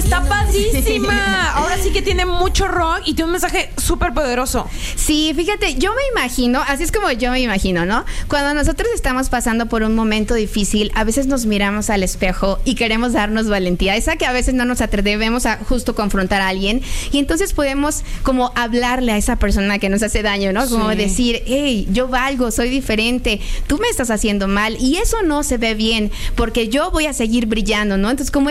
Está padrísima. Ahora sí que tiene mucho rock y tiene un mensaje súper poderoso. Sí, fíjate, yo me imagino, así es como yo me imagino, ¿no? Cuando nosotros estamos pasando por un momento difícil, a veces nos miramos al espejo y queremos darnos valentía. Esa que a veces no nos atrevemos a justo confrontar a alguien. Y entonces podemos como hablarle a esa persona que nos hace daño, ¿no? Como decir, hey, yo valgo, soy diferente, tú me estás haciendo mal y eso no se ve bien porque yo voy a seguir brillando, ¿no? Entonces, como